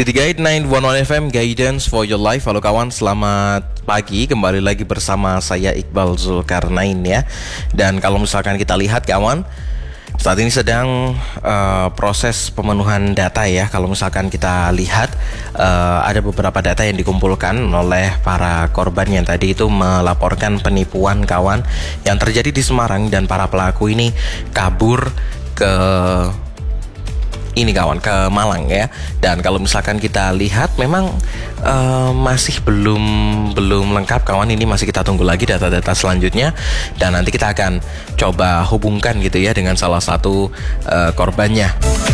City Guide 911 FM, Guidance for Your Life. Halo kawan, selamat pagi. Kembali lagi bersama saya Iqbal Zulkarnain ya. Dan kalau misalkan kita lihat kawan, saat ini sedang proses pemenuhan data ya. Kalau misalkan kita lihat ada beberapa data yang dikumpulkan oleh para korban yang tadi itu melaporkan penipuan kawan yang terjadi di Semarang, dan para pelaku ini kabur ke ke Malang ya. Dan kalau misalkan kita lihat memang masih belum lengkap kawan. Ini masih kita tunggu lagi data-data selanjutnya, dan nanti kita akan coba hubungkan gitu ya dengan salah satu korbannya.